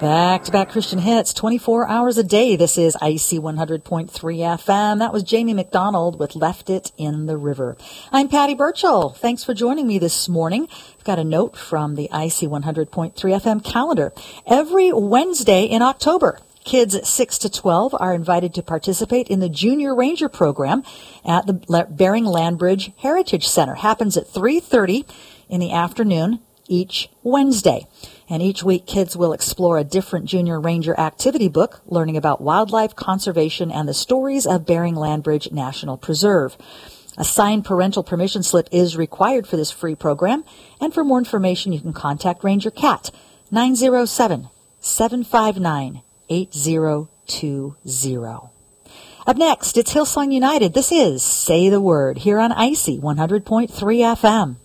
Back-to-back Christian hits, 24 hours a day. This is IC 100.3 FM. That was Jamie McDonald with Left It in the River. I'm Patty Burchell. Thanks for joining me this morning. I've got a note from the IC 100.3 FM calendar. Every Wednesday in October, kids 6 to 12 are invited to participate in the Junior Ranger program at the Bering Landbridge Heritage Center. Happens at 3:30 in the afternoon each Wednesday. And each week, kids will explore a different Junior Ranger activity book, learning about wildlife conservation and the stories of Bering Landbridge National Preserve. A signed parental permission slip is required for this free program. And for more information, you can contact Ranger Cat, 907-759-8020. Up next, it's Hillsong United. This is Say the Word here on IC 100.3 FM.